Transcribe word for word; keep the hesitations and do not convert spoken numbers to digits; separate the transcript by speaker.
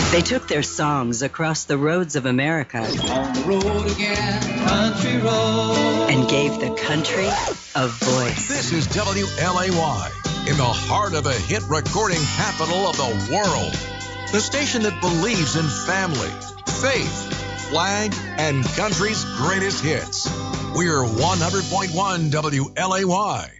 Speaker 1: They took their songs across the roads of America
Speaker 2: On the road again, country road.
Speaker 1: and gave the country a voice.
Speaker 3: This is W L A Y, in the heart of the hit recording capital of the world. The station that believes in family, faith, flag, and country's greatest hits. We're one hundred point one W L A Y.